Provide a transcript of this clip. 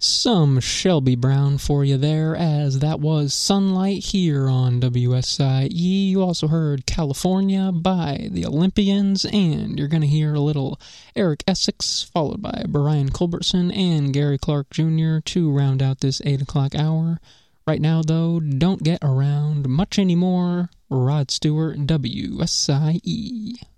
Some Shelby Brown for you there, as that was Sunlight here on WSIE. You also heard California by the Olympians, and you're going to hear a little Eric Essex, followed by Brian Culbertson and Gary Clark Jr. to round out this 8 o'clock hour. Right now, though, don't get around much anymore. Rod Stewart, WSIE.